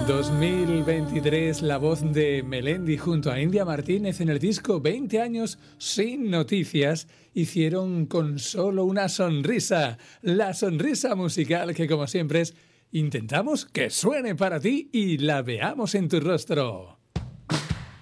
2023, la voz de Melendi junto a India Martínez en el disco 20 años sin noticias hicieron con solo una sonrisa, la sonrisa musical que como siempre intentamos que suene para ti y la veamos en tu rostro.